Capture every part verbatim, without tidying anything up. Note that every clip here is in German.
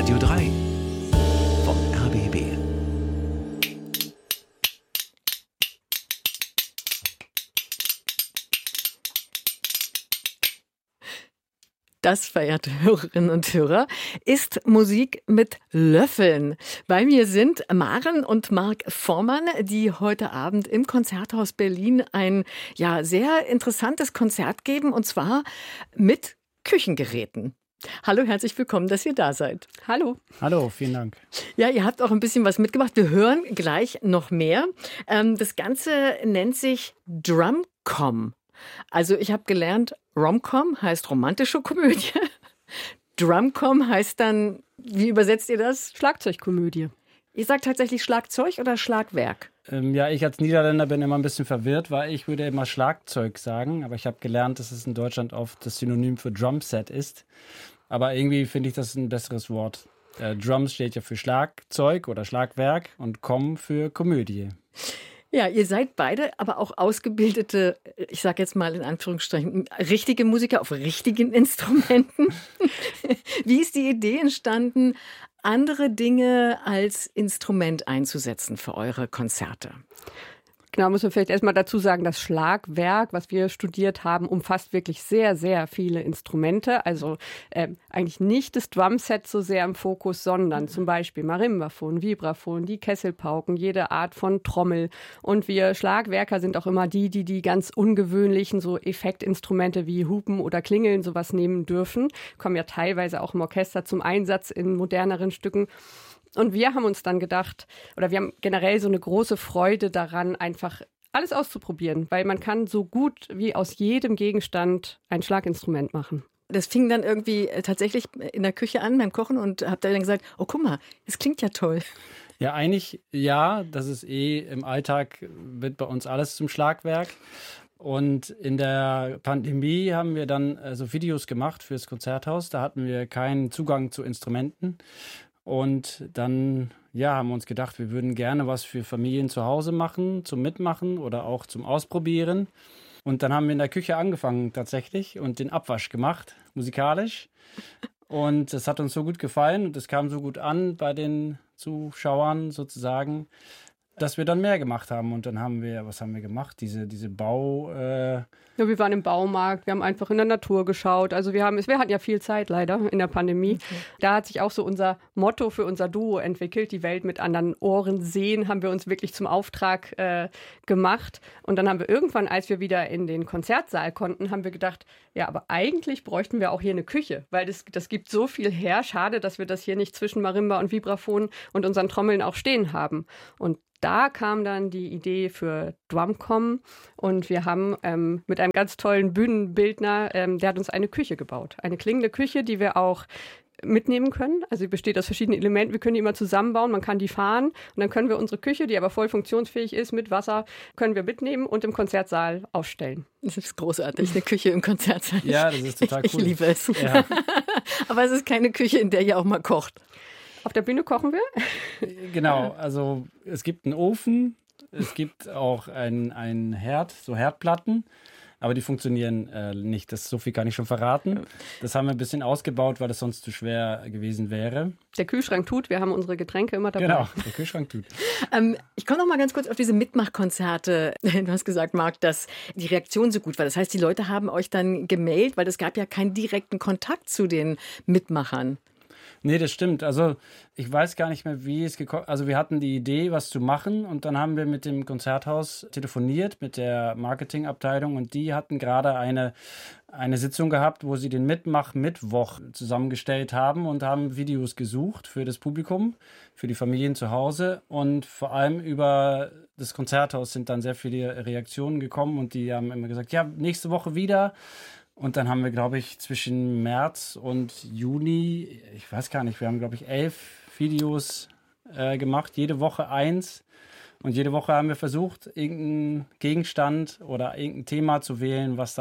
Radio drei vom R B B. Das, verehrte Hörerinnen und Hörer, ist Musik mit Löffeln. Bei mir sind Maren und Marc Vormann, die heute Abend im Konzerthaus Berlin ein ja sehr interessantes Konzert geben, und zwar mit Küchengeräten. Hallo, herzlich willkommen, dass ihr da seid. Hallo. Hallo, vielen Dank. Ja, ihr habt auch ein bisschen was mitgebracht. Wir hören gleich noch mehr. Das Ganze nennt sich Drumcom. Also ich habe gelernt, Romcom heißt romantische Komödie. Drumcom heißt dann, wie übersetzt ihr das? Schlagzeugkomödie. Ihr sagt tatsächlich Schlagzeug oder Schlagwerk? Ähm, ja, ich als Niederländer bin immer ein bisschen verwirrt, weil ich würde immer Schlagzeug sagen, aber ich habe gelernt, dass es in Deutschland oft das Synonym für Drumset ist. Aber irgendwie finde ich das ein besseres Wort. Äh, Drums steht ja für Schlagzeug oder Schlagwerk und Com für Komödie. Ja, ihr seid beide aber auch ausgebildete, ich sage jetzt mal in Anführungsstrichen, richtige Musiker auf richtigen Instrumenten. Wie ist die Idee entstanden, andere Dinge als Instrument einzusetzen für eure Konzerte? Genau, muss man vielleicht erstmal dazu sagen, das Schlagwerk, was wir studiert haben, umfasst wirklich sehr, sehr viele Instrumente. Also äh, eigentlich nicht das Drumset so sehr im Fokus, sondern zum Beispiel Marimbaphon, Vibraphon, die Kesselpauken, jede Art von Trommel. Und wir Schlagwerker sind auch immer die, die die ganz ungewöhnlichen so Effektinstrumente wie Hupen oder Klingeln sowas nehmen dürfen. Kommen ja teilweise auch im Orchester zum Einsatz in moderneren Stücken. Und wir haben uns dann gedacht, oder wir haben generell so eine große Freude daran, einfach alles auszuprobieren, weil man kann so gut wie aus jedem Gegenstand ein Schlaginstrument machen. Das fing dann irgendwie tatsächlich in der Küche an beim Kochen und habt ihr dann gesagt, oh guck mal, das klingt ja toll. Ja, eigentlich ja, das ist eh im Alltag, wird bei uns alles zum Schlagwerk. Und in der Pandemie haben wir dann äh, so Videos gemacht fürs Konzerthaus, da hatten wir keinen Zugang zu Instrumenten. Und dann ja, haben wir uns gedacht, wir würden gerne was für Familien zu Hause machen, zum Mitmachen oder auch zum Ausprobieren. Und dann haben wir in der Küche angefangen tatsächlich und den Abwasch gemacht, musikalisch. Und das hat uns so gut gefallen und es kam so gut an bei den Zuschauern sozusagen, dass wir dann mehr gemacht haben. Und dann haben wir, was haben wir gemacht? Diese, diese Bau... Äh ja, wir waren im Baumarkt, wir haben einfach in der Natur geschaut. Also wir haben, wir hatten ja viel Zeit leider in der Pandemie. Okay. Da hat sich auch so unser Motto für unser Duo entwickelt, die Welt mit anderen Ohren sehen, haben wir uns wirklich zum Auftrag äh, gemacht. Und dann haben wir irgendwann, als wir wieder in den Konzertsaal konnten, haben wir gedacht, ja, aber eigentlich bräuchten wir auch hier eine Küche, weil das, das gibt so viel her. Schade, dass wir das hier nicht zwischen Marimba und Vibraphon und unseren Trommeln auch stehen haben. Und da kam dann die Idee für Drumcom und wir haben ähm, mit einem ganz tollen Bühnenbildner, ähm, der hat uns eine Küche gebaut. Eine klingende Küche, die wir auch mitnehmen können. Also sie besteht aus verschiedenen Elementen. Wir können die immer zusammenbauen, man kann die fahren und dann können wir unsere Küche, die aber voll funktionsfähig ist mit Wasser, können wir mitnehmen und im Konzertsaal aufstellen. Das ist großartig, eine Küche im Konzertsaal. Ja, das ist total cool. Ich liebe es. Ja. Aber es ist keine Küche, in der ihr auch mal kocht. Auf der Bühne kochen wir? Genau, also es gibt einen Ofen, es gibt auch einen Herd, so Herdplatten, aber die funktionieren äh, nicht. Das, so viel kann ich schon verraten. Das haben wir ein bisschen ausgebaut, weil das sonst zu schwer gewesen wäre. Der Kühlschrank tut, wir haben unsere Getränke immer dabei. Genau, der Kühlschrank tut. ähm, ich komme noch mal ganz kurz auf diese Mitmachkonzerte. Du hast gesagt, Marc, dass die Reaktion so gut war. Das heißt, die Leute haben euch dann gemailt, weil es gab ja keinen direkten Kontakt zu den Mitmachern. Nee, das stimmt. Also ich weiß gar nicht mehr, wie es gekommen ist. Also wir hatten die Idee, was zu machen und dann haben wir mit dem Konzerthaus telefoniert, mit der Marketingabteilung und die hatten gerade eine, eine Sitzung gehabt, wo sie den Mitmach-Mittwoch zusammengestellt haben und haben Videos gesucht für das Publikum, für die Familien zu Hause und vor allem über das Konzerthaus sind dann sehr viele Reaktionen gekommen und die haben immer gesagt, ja, nächste Woche wieder. Und dann haben wir, glaube ich, zwischen März und Juni, ich weiß gar nicht, wir haben, glaube ich, elf Videos äh, gemacht, jede Woche eins. Und jede Woche haben wir versucht, irgendeinen Gegenstand oder irgendein Thema zu wählen, was dann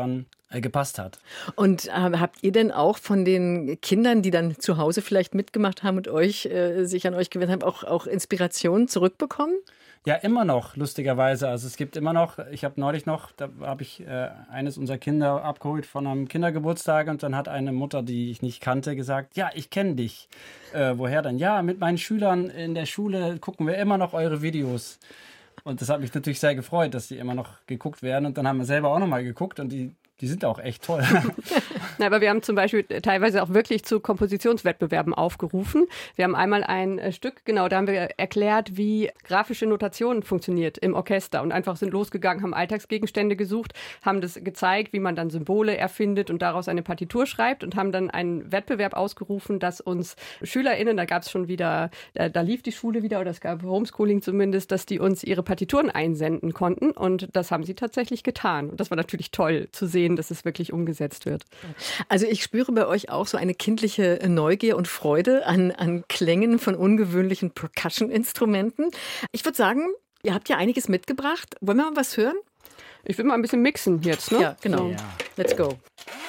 äh, gepasst hat. Und äh, habt ihr denn auch von den Kindern, die dann zu Hause vielleicht mitgemacht haben und euch äh, sich an euch gewendet haben, auch, auch Inspirationen zurückbekommen? Ja, immer noch, lustigerweise. Also es gibt immer noch, ich habe neulich noch, da habe ich äh, eines unserer Kinder abgeholt von einem Kindergeburtstag und dann hat eine Mutter, die ich nicht kannte, gesagt, ja, ich kenne dich. Äh, woher denn? Ja, mit meinen Schülern in der Schule gucken wir immer noch eure Videos. Und das hat mich natürlich sehr gefreut, dass die immer noch geguckt werden. Und dann haben wir selber auch nochmal geguckt und die Die sind auch echt toll. Na, aber wir haben zum Beispiel teilweise auch wirklich zu Kompositionswettbewerben aufgerufen. Wir haben einmal ein äh, Stück, genau, da haben wir erklärt, wie grafische Notation funktioniert im Orchester und einfach sind losgegangen, haben Alltagsgegenstände gesucht, haben das gezeigt, wie man dann Symbole erfindet und daraus eine Partitur schreibt und haben dann einen Wettbewerb ausgerufen, dass uns SchülerInnen, da gab es schon wieder, da, da lief die Schule wieder oder es gab Homeschooling zumindest, dass die uns ihre Partituren einsenden konnten und das haben sie tatsächlich getan. Und das war natürlich toll zu sehen, dass es wirklich umgesetzt wird. Also ich spüre bei euch auch so eine kindliche Neugier und Freude an, an Klängen von ungewöhnlichen Percussion-Instrumenten. Ich würde sagen, ihr habt ja einiges mitgebracht. Wollen wir mal was hören? Ich will mal ein bisschen mixen jetzt, ne? Ja, genau. Ja. Let's go.